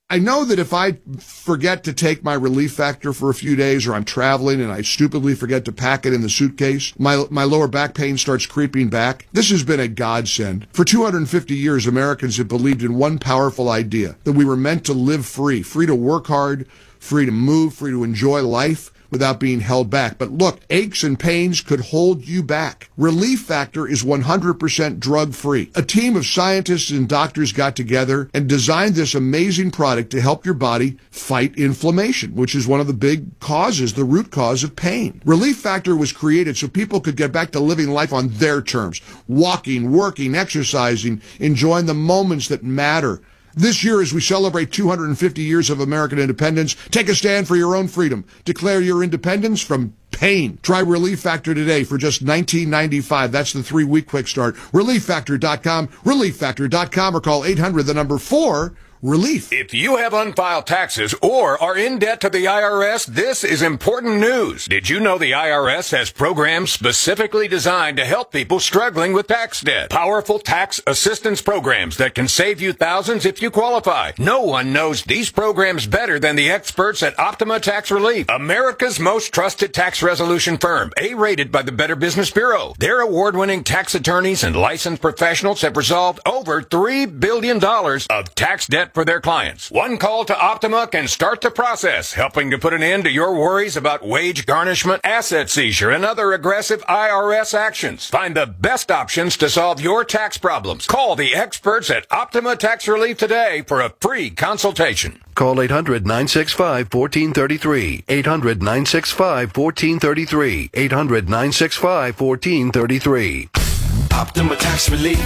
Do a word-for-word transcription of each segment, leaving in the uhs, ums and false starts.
I know that if I forget to take my Relief Factor for a few days, or I'm traveling and I stupidly forget to pack it in the suitcase, my my lower back pain starts creeping back. This has been a godsend. For two hundred fifty years, Americans have believed in one powerful idea, that we were meant to live free, free to work hard, free to move, free to enjoy life without being held back. But look, aches and pains could hold you back. Relief Factor is one hundred percent drug-free. A team of scientists and doctors got together and designed this amazing product to help your body fight inflammation, which is one of the big causes, the root cause of pain. Relief Factor was created so people could get back to living life on their terms, walking, working, exercising, enjoying the moments that matter. This year, as we celebrate two hundred fifty years of American independence, take a stand for your own freedom. Declare your independence from pain. Try Relief Factor today for just nineteen ninety-five. That's the three-week quick start. relief factor dot com, relief factor dot com, or call eight hundred, the number four, relief. If you have unfiled taxes or are in debt to the I R S, this is important news. Did you know the I R S has programs specifically designed to help people struggling with tax debt? Powerful tax assistance programs that can save you thousands if you qualify. No one knows these programs better than the experts at Optima Tax Relief, America's most trusted tax resolution firm, A-rated by the Better Business Bureau. Their award-winning tax attorneys and licensed professionals have resolved over three billion dollars of tax debt for their clients. One call to Optima can start the process, helping to put an end to your worries about wage garnishment, asset seizure, and other aggressive I R S actions. Find the best options to solve your tax problems. Call the experts at Optima Tax Relief today for a free consultation. Call eight hundred, nine six five, one four three three. eight hundred, nine six five, one four three three. eight hundred, nine six five, one four three three. Optima Tax Relief.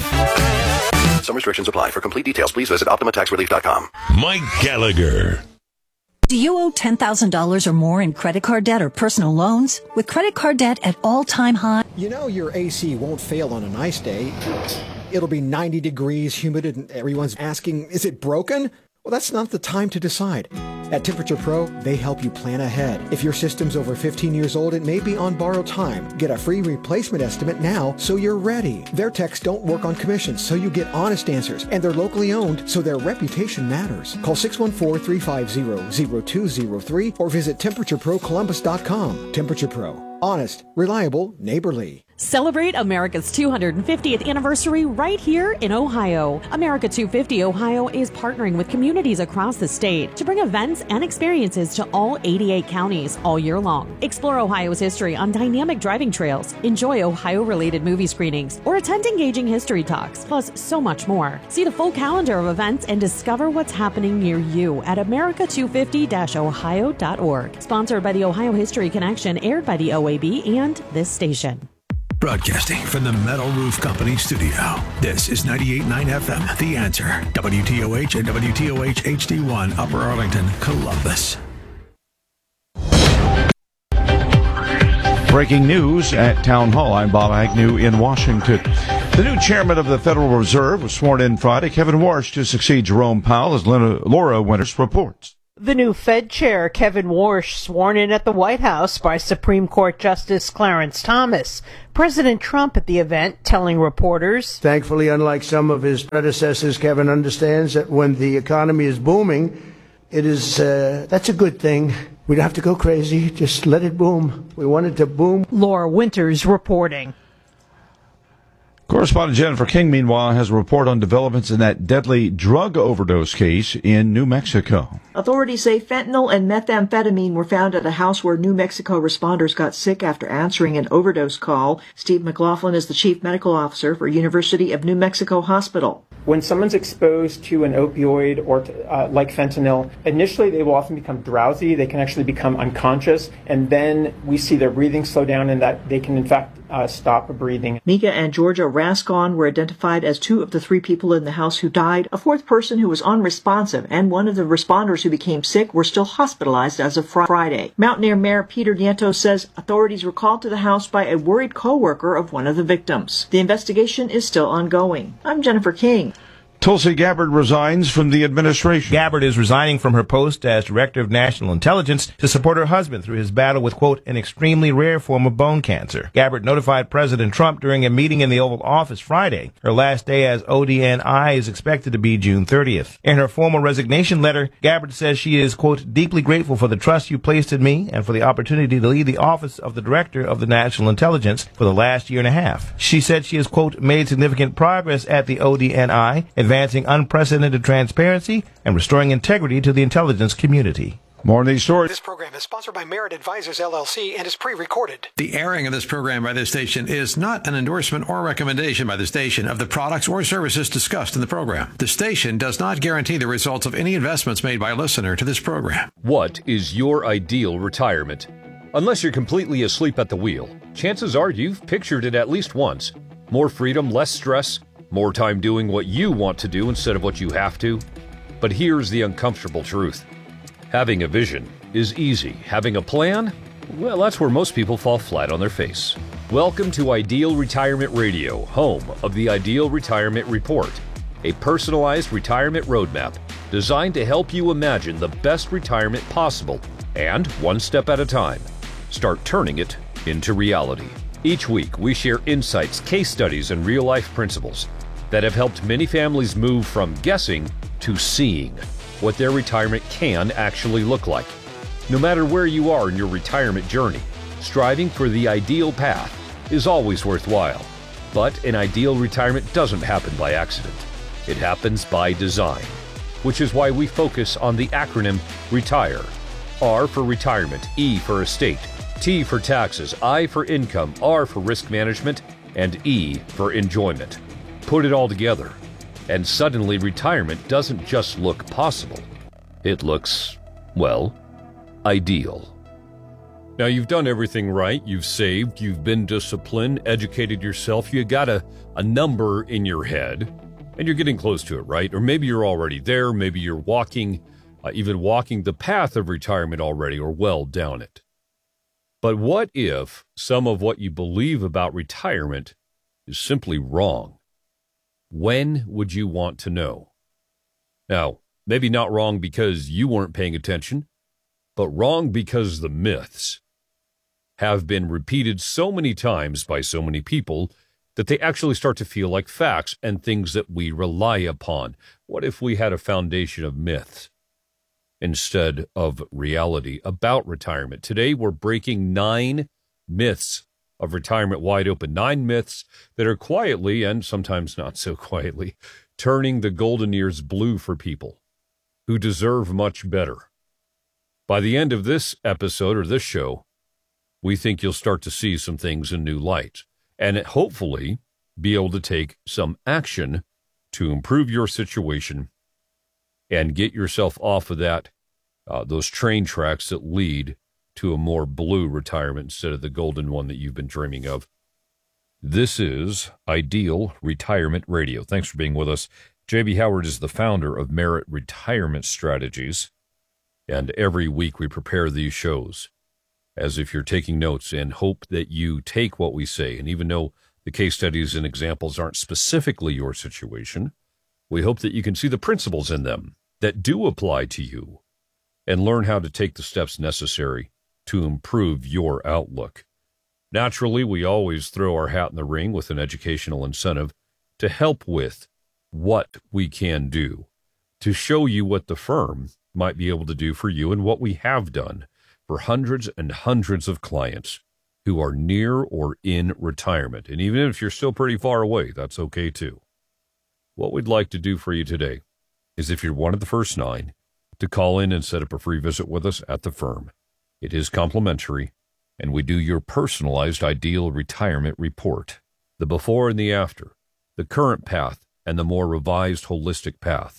Some restrictions apply. For complete details, please visit optima tax relief dot com. Mike Gallagher. Do you owe ten thousand dollars or more in credit card debt or personal loans? With credit card debt at all-time high? You know your A C won't fail on a nice day. It'll be ninety degrees, humid, and everyone's asking, is it broken? Well, that's not the time to decide. At Temperature Pro, they help you plan ahead. If your system's over fifteen years old, it may be on borrowed time. Get a free replacement estimate now so you're ready. Their techs don't work on commissions, so you get honest answers. And they're locally owned, so their reputation matters. Call six one four, three five zero, zero two zero three or visit temperature pro columbus dot com. Temperature Pro. Honest, reliable, neighborly. Celebrate America's two hundred fiftieth anniversary right here in Ohio. America two fifty Ohio is partnering with communities across the state to bring events and experiences to all eighty-eight counties all year long. Explore Ohio's history on dynamic driving trails, enjoy Ohio-related movie screenings, or attend engaging history talks, plus so much more. See the full calendar of events and discover what's happening near you at america two fifty dash ohio dot org. Sponsored by the Ohio History Connection, aired by the O A B and this station. Broadcasting from the Metal Roof Company studio. This is ninety-eight point nine F M, The Answer. W T O H and W T O H H D one, Upper Arlington, Columbus. Breaking news at Town Hall. I'm Bob Agnew in Washington. The new chairman of the Federal Reserve was sworn in Friday, Kevin Warsh, to succeed Jerome Powell, as Laura Winters reports. The new Fed Chair, Kevin Warsh, sworn in at the White House by Supreme Court Justice Clarence Thomas. President Trump at the event telling reporters, thankfully, unlike some of his predecessors, Kevin understands that when the economy is booming, it is, uh, that's a good thing. We don't have to go crazy. Just let it boom. We want it to boom. Laura Winters reporting. Correspondent Jennifer King, meanwhile, has a report on developments in that deadly drug overdose case in New Mexico. Authorities say fentanyl and methamphetamine were found at a house where New Mexico responders got sick after answering an overdose call. Steve McLaughlin is the chief medical officer for University of New Mexico Hospital. When someone's exposed to an opioid or uh, like fentanyl, initially they will often become drowsy. They can actually become unconscious, and then we see their breathing slow down, and that they can in fact uh, stop breathing. Mika and Georgia Rascon were identified as two of the three people in the house who died. A fourth person who was unresponsive and one of the responders who became sick were still hospitalized as of Friday. Mountaineer Mayor Peter Nieto says authorities were called to the house by a worried co-worker of one of the victims. The investigation is still ongoing. I'm Jennifer King. Tulsi Gabbard resigns from the administration. Gabbard is resigning from her post as Director of National Intelligence to support her husband through his battle with, quote, an extremely rare form of bone cancer. Gabbard notified President Trump during a meeting in the Oval Office Friday. Her last day as O D N I is expected to be June thirtieth. In her formal resignation letter, Gabbard says she is, quote, deeply grateful for the trust you placed in me and for the opportunity to lead the office of the Director of the National Intelligence for the last year and a half. She said she has, quote, made significant progress at the O D N I, advancing unprecedented transparency and restoring integrity to the intelligence community. More on these stories. This program is sponsored by Merit Advisors, L L C, and is pre-recorded. The airing of this program by this station is not an endorsement or recommendation by the station of the products or services discussed in the program. The station does not guarantee the results of any investments made by a listener to this program. What is your ideal retirement? Unless you're completely asleep at the wheel, chances are you've pictured it at least once. More freedom, less stress, more time doing what you want to do instead of what you have to. But here's the uncomfortable truth. Having a vision is easy. Having a plan? Well, that's where most people fall flat on their face. Welcome to Ideal Retirement Radio, home of the Ideal Retirement Report, a personalized retirement roadmap designed to help you imagine the best retirement possible and, one step at a time, start turning it into reality. Each week, we share insights, case studies, and real-life principles that have helped many families move from guessing to seeing what their retirement can actually look like. No matter where you are in your retirement journey, striving for the ideal path is always worthwhile. But an ideal retirement doesn't happen by accident. It happens by design, which is why we focus on the acronym RETIRE. R for retirement, E for estate, T for taxes, I for income, R for risk management, and E for enjoyment. Put it all together, and suddenly retirement doesn't just look possible. It looks, well, ideal. Now, you've done everything right. You've saved, you've been disciplined, educated yourself. You got a, a number in your head, and you're getting close to it, right? Or maybe you're already there. Maybe you're walking, uh, even walking the path of retirement already, or well down it. But what if some of what you believe about retirement is simply wrong? When would you want to know? Now, maybe not wrong because you weren't paying attention, but wrong because the myths have been repeated so many times by so many people that they actually start to feel like facts and things that we rely upon. What if we had a foundation of myths instead of reality about retirement? Today, we're breaking nine myths of retirement wide open. Nine myths that are quietly, and sometimes not so quietly, turning the golden years blue for people who deserve much better. By the end of this episode or this show, we think you'll start to see some things in new light and hopefully be able to take some action to improve your situation and get yourself off of that, uh, those train tracks that lead to a more blue retirement instead of the golden one that you've been dreaming of. This is Ideal Retirement Radio. Thanks for being with us. J B. Howard is the founder of Merit Retirement Strategies, and every week we prepare these shows as if you're taking notes and hope that you take what we say. And even though the case studies and examples aren't specifically your situation, we hope that you can see the principles in them that do apply to you and learn how to take the steps necessary to improve your outlook. Naturally, we always throw our hat in the ring with an educational incentive to help with what we can do, to show you what the firm might be able to do for you and what we have done for hundreds and hundreds of clients who are near or in retirement. And even if you're still pretty far away, that's okay too. What we'd like to do for you today is, if you're one of the first nine, to call in and set up a free visit with us at the firm. It is complimentary, and we do your personalized ideal retirement report, the before and the after, the current path, and the more revised holistic path.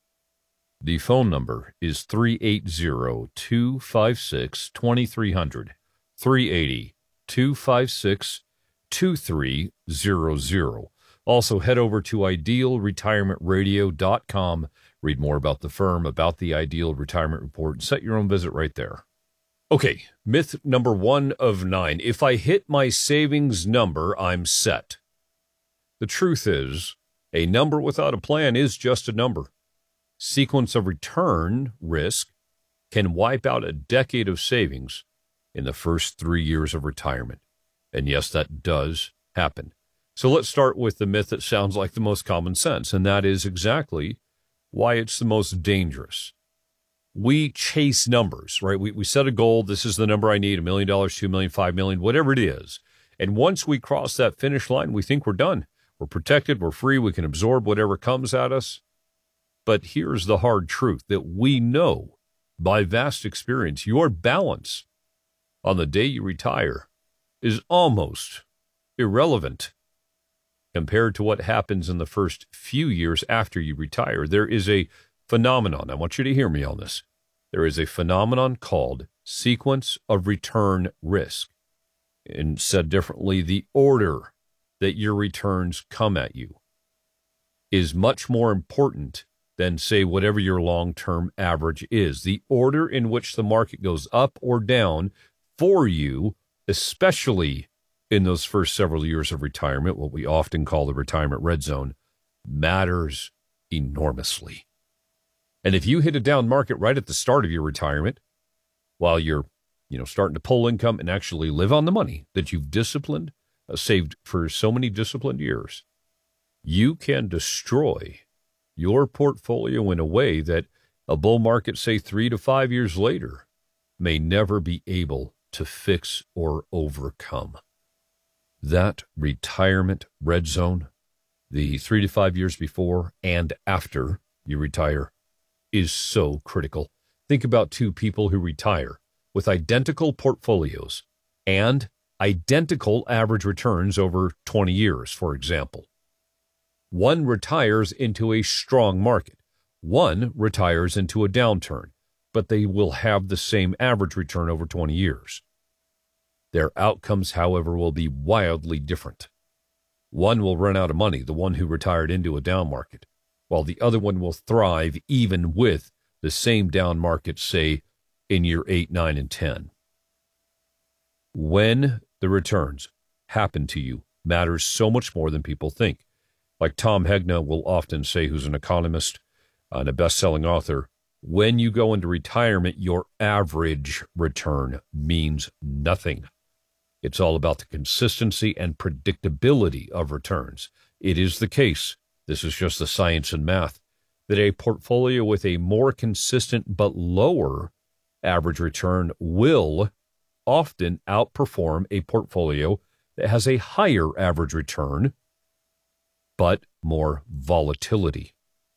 The phone number is three eight zero, two five six, two three zero zero, three eight zero, two five six, two three zero zero. Also, head over to ideal retirement radio dot com, read more about the firm, about the Ideal Retirement Report, and set your own visit right there. Okay, myth number one of nine. If I hit my savings number, I'm set. The truth is, A number without a plan is just a number. Sequence of return risk can wipe out a decade of savings in the first three years of retirement. And yes, that does happen. So let's start with the myth that sounds like the most common sense, and that is exactly why it's the most dangerous. We chase numbers, right? We we set a goal. This is the number I need, a million dollars, two million, five million, whatever it is. And once we cross that finish line, we think we're done. We're protected. We're free. We can absorb whatever comes at us. But here's the hard truth that we know by vast experience, your balance on the day you retire is almost irrelevant compared to what happens in the first few years after you retire. There is a phenomenon. I want you to hear me on this. There is a phenomenon called sequence of return risk. And said differently, the order that your returns come at you is much more important than, say, whatever your long-term average is. The order in which the market goes up or down for you, especially in those first several years of retirement, what we often call the retirement red zone, matters enormously. And if you hit a down market right at the start of your retirement, while you're, you know, starting to pull income and actually live on the money that you've disciplined, uh, saved for so many disciplined years, you can destroy your portfolio in a way that a bull market, say three to five years later, may never be able to fix or overcome. That retirement red zone, the three to five years before and after you retire, is so critical. Think about two people who retire with identical portfolios and identical average returns over twenty years, for example. One retires into a strong market. One retires into a downturn, but they will have the same average return over twenty years. Their outcomes, however, will be wildly different. One will run out of money, the one who retired into a down market, while the other one will thrive even with the same down market, say, in year eight, nine, and ten. When the returns happen to you matters so much more than people think. Like Tom Hegna will often say, who's an economist and a best-selling author, when you go into retirement, your average return means nothing. It's all about the consistency and predictability of returns. It is the case, this is just the science and math, that a portfolio with a more consistent but lower average return will often outperform a portfolio that has a higher average return but more volatility.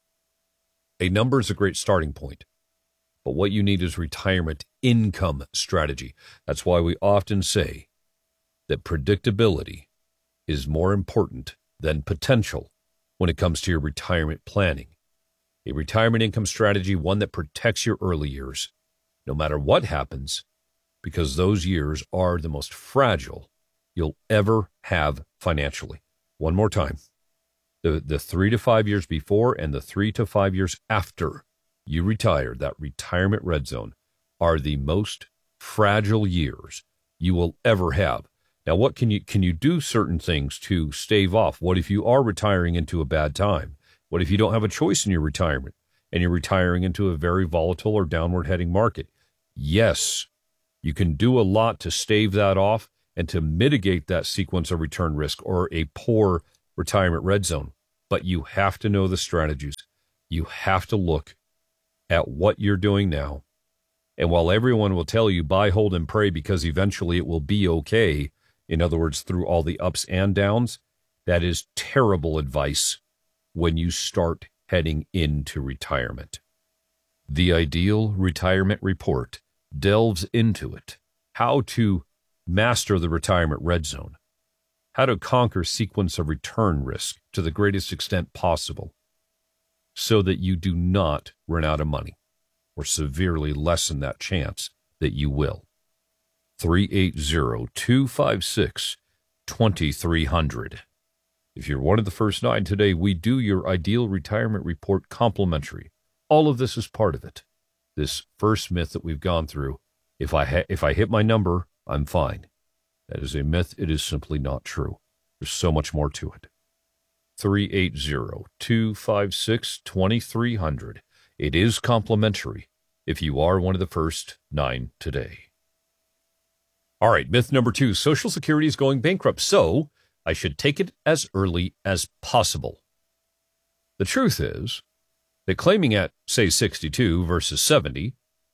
A number is a great starting point, but what you need is retirement income strategy. That's why we often say that predictability is more important than potential when it comes to your retirement planning. A retirement income strategy, one that protects your early years, no matter what happens, because those years are the most fragile you'll ever have financially. One more time. The, the three to five years before and the three to five years after you retire, that retirement red zone, are the most fragile years you will ever have. Now, what can you, can you do certain things to stave off? What if you are retiring into a bad time? What if you don't have a choice in your retirement and you're retiring into a very volatile or downward heading market? Yes, you can do a lot to stave that off and to mitigate that sequence of return risk or a poor retirement red zone. But you have to know the strategies. You have to look at what you're doing now. And while everyone will tell you buy, hold, and pray because eventually it will be okay, in other words, through all the ups and downs, that is terrible advice when you start heading into retirement. The Ideal Retirement Report delves into it, how to master the retirement red zone, how to conquer sequence of return risk to the greatest extent possible so that you do not run out of money or severely lessen that chance that you will. three eight zero, two five six, two three zero zero. If you're one of the first nine today, we do your Ideal Retirement Report complimentary. All of this is part of it. This first myth that we've gone through, if I ha- if I hit my number, I'm fine. That is a myth. It is simply not true. There's so much more to it. three eight zero, two five six, two three zero zero. It is complimentary if you are one of the first nine today. All right, myth number two, Social Security is going bankrupt, so I should take it as early as possible. The truth is that claiming at, say, sixty-two versus seventy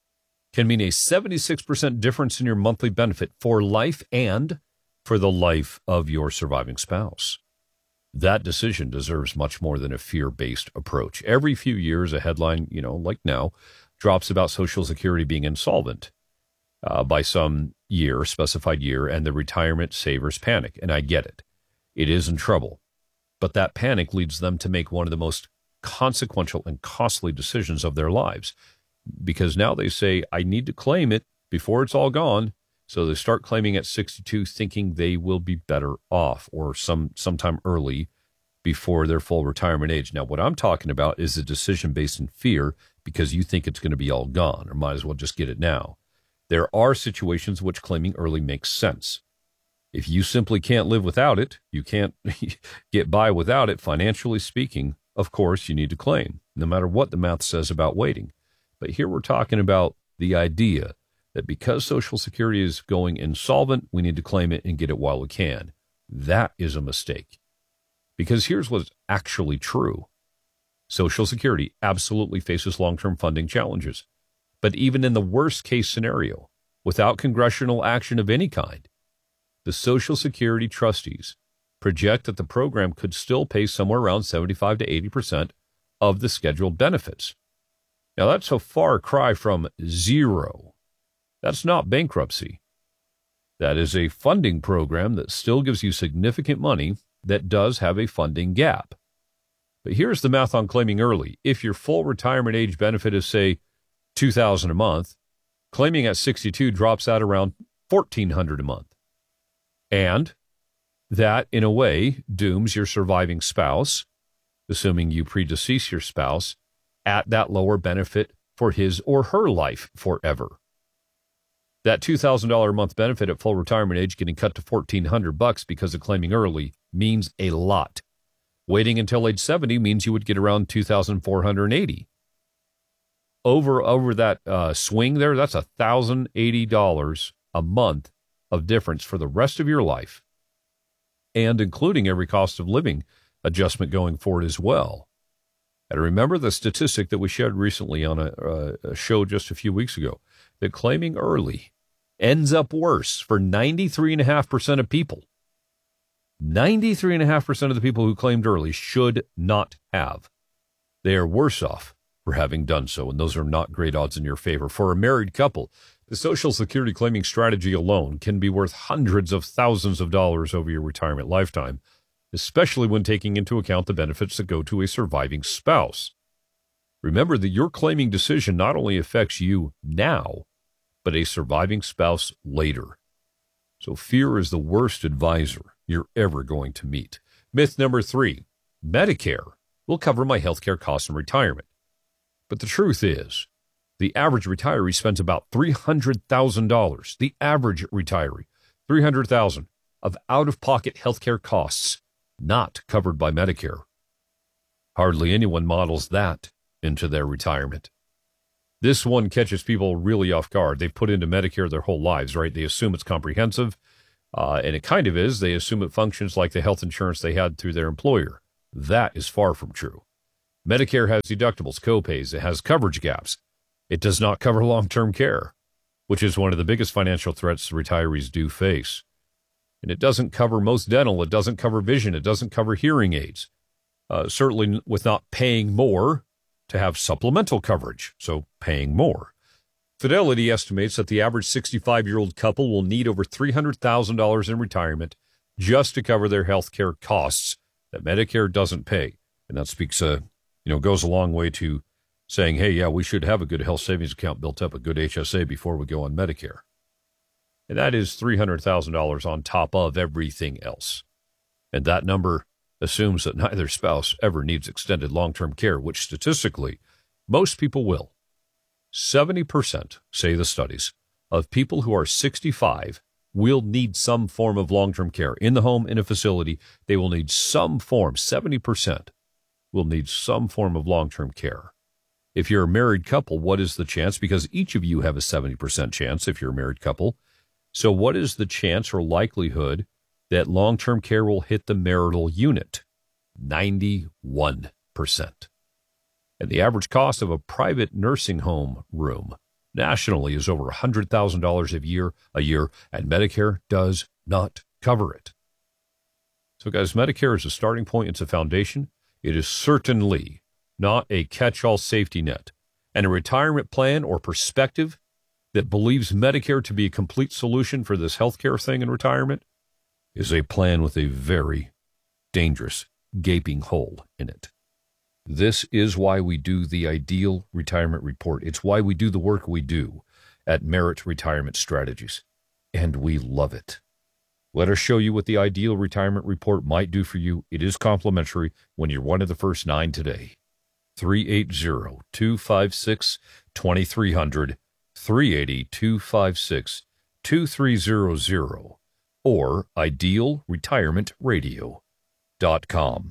can mean a seventy-six percent difference in your monthly benefit for life and for the life of your surviving spouse. That decision deserves much more than a fear-based approach. Every few years, a headline, you know, like now, drops about Social Security being insolvent uh, by some year, specified year, and the retirement savers panic. And I get it. It is in trouble. But that panic leads them to make one of the most consequential and costly decisions of their lives. Because now they say, I need to claim it before it's all gone. So they start claiming at sixty-two, thinking they will be better off or some sometime early before their full retirement age. Now, what I'm talking about is a decision based in fear because you think it's going to be all gone or might as well just get it now. There are situations in which claiming early makes sense. If you simply can't live without it, you can't get by without it, financially speaking, of course, you need to claim, no matter what the math says about waiting. But here we're talking about the idea that because Social Security is going insolvent, we need to claim it and get it while we can. That is a mistake. Because here's what's actually true. Social Security absolutely faces long-term funding challenges. But even in the worst-case scenario, without congressional action of any kind, the Social Security trustees project that the program could still pay somewhere around seventy-five to eighty percent of the scheduled benefits. Now, that's a far cry from zero. That's not bankruptcy. That is a funding program that still gives you significant money that does have a funding gap. But here's the math on claiming early. If your full retirement age benefit is, say, two thousand dollars a month, claiming at sixty-two drops out around fourteen hundred dollars a month. And that, in a way, dooms your surviving spouse, assuming you predecease your spouse, at that lower benefit for his or her life forever. That two thousand dollars a month benefit at full retirement age getting cut to fourteen hundred bucks because of claiming early means a lot. Waiting until age seventy means you would get around two thousand four hundred eighty. Over over that uh, swing there, that's one thousand eighty dollars a month of difference for the rest of your life, and including every cost of living adjustment going forward as well. And remember the statistic that we shared recently on a, uh, a show just a few weeks ago, that claiming early ends up worse for ninety-three point five percent of people. ninety-three point five percent of the people who claimed early should not have. They are worse off for having done so, and those are not great odds in your favor. For a married couple, the Social Security claiming strategy alone can be worth hundreds of thousands of dollars over your retirement lifetime, especially when taking into account the benefits that go to a surviving spouse. Remember that your claiming decision not only affects you now, but a surviving spouse later. So fear is the worst advisor you're ever going to meet. Myth number three, Medicare will cover my healthcare costs in retirement. But the truth is, the average retiree spends about three hundred thousand dollars, the average retiree, three hundred thousand dollars of out-of-pocket healthcare costs not covered by Medicare. Hardly anyone models that into their retirement. This one catches people really off guard. They've put into Medicare their whole lives, right? They assume it's comprehensive, uh, and it kind of is. They assume it functions like the health insurance they had through their employer. That is far from true. Medicare has deductibles, copays, it has coverage gaps. It does not cover long-term care, which is one of the biggest financial threats retirees do face. And it doesn't cover most dental, it doesn't cover vision, it doesn't cover hearing aids. Uh, certainly with not paying more to have supplemental coverage, so paying more. Fidelity estimates that the average sixty-five-year-old couple will need over three hundred thousand dollars in retirement just to cover their health care costs that Medicare doesn't pay. And that speaks, uh, you know, goes a long way to saying, hey, yeah, we should have a good health savings account built up, a good H S A before we go on Medicare. And that is three hundred thousand dollars on top of everything else. And that number assumes that neither spouse ever needs extended long-term care, which statistically, most people will. seventy percent, say the studies, of people who are sixty-five will need some form of long-term care. In the home, in a facility, they will need some form, seventy percent will need some form of long-term care. If you're a married couple, what is the chance? Because each of you have a seventy percent chance if you're a married couple. So what is the chance or likelihood that long-term care will hit the marital unit? ninety-one percent. And the average cost of a private nursing home room nationally is over one hundred thousand dollars a year, a year, and Medicare does not cover it. So, guys, Medicare is a starting point. It's a foundation. It is certainly not a catch-all safety net. And a retirement plan or perspective that believes Medicare to be a complete solution for this healthcare thing in retirement is a plan with a very dangerous, gaping hole in it. This is why we do the Ideal Retirement Report. It's why we do the work we do at Merit Retirement Strategies, and we love it. Let us show you what the Ideal Retirement Report might do for you. It is complimentary when you're one of the first nine today. three eight zero, two five six, two three zero zero, three eight zero, two five six, two three zero zero, or ideal retirement radio dot com.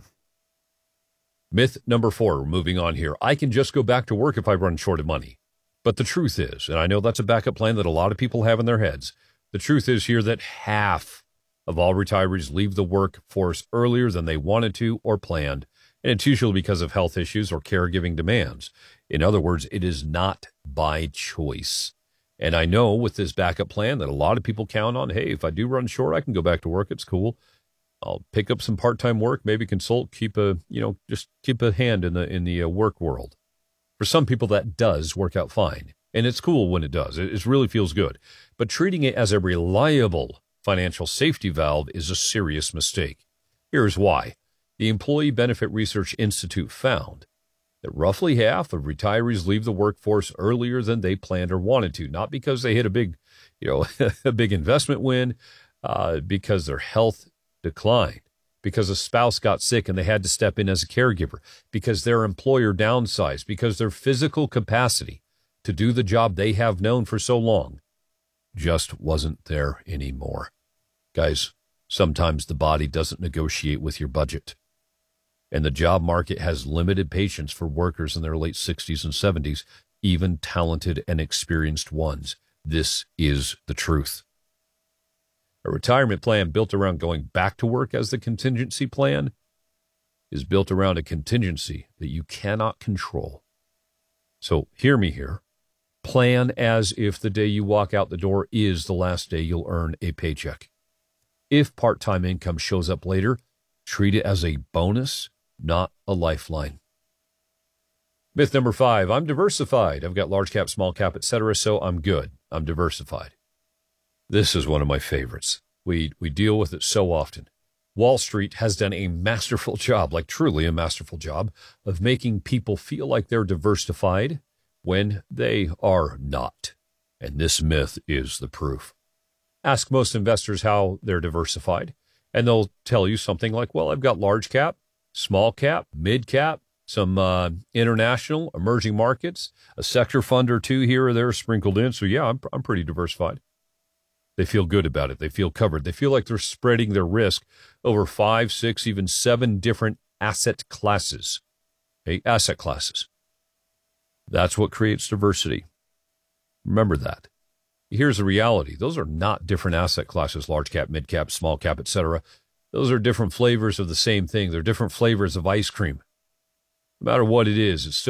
Myth number four, we're moving on here. I can just go back to work if I run short of money. But the truth is, and I know that's a backup plan that a lot of people have in their heads, the truth is here that half of all retirees leave the workforce earlier than they wanted to or planned, and it's usually because of health issues or caregiving demands. In other words, it is not by choice. And I know with this backup plan that a lot of people count on, hey, if I do run short, I can go back to work. It's cool. I'll pick up some part-time work, maybe consult, keep a, you know, just keep a hand in the in the uh, work world. For some people, that does work out fine, and it's cool when it does. It, it really feels good. But treating it as a reliable financial safety valve is a serious mistake. Here's why. The Employee Benefit Research Institute found that roughly half of retirees leave the workforce earlier than they planned or wanted to, not because they hit a big, you know, a big investment win, uh, because their health declined, because a spouse got sick and they had to step in as a caregiver, because their employer downsized, because their physical capacity to do the job they have known for so long just wasn't there anymore. Guys, sometimes the body doesn't negotiate with your budget. And the job market has limited patience for workers in their late sixties and seventies, even talented and experienced ones. This is the truth. A retirement plan built around going back to work as the contingency plan is built around a contingency that you cannot control. So hear me here. Plan as if the day you walk out the door is the last day you'll earn a paycheck. If part-time income shows up later, treat it as a bonus, not a lifeline. Myth number five, I'm diversified. I've got large cap, small cap, et cetera, so I'm good. I'm diversified. This is one of my favorites. We we deal with it so often. Wall Street has done a masterful job, like truly a masterful job, of making people feel like they're diversified when they are not. And this myth is the proof. Ask most investors how they're diversified, and they'll tell you something like, well, I've got large cap, small cap, mid cap, some uh, international, emerging markets, a sector fund or two here or there sprinkled in. So, yeah, I'm, I'm pretty diversified. They feel good about it. They feel covered. They feel like they're spreading their risk over five, six, even seven different asset classes. Okay, asset classes. That's what creates diversity. Remember that. Here's the reality. Those are not different asset classes, large cap, mid cap, small cap, et cetera. Those are different flavors of the same thing. They're different flavors of ice cream. No matter what it is, it's still